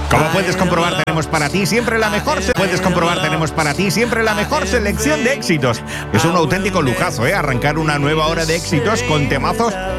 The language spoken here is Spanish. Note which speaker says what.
Speaker 1: Como puedes comprobar, tenemos para ti siempre la mejor selección de éxitos. Es un auténtico lujazo, arrancar una nueva hora de éxitos con temazos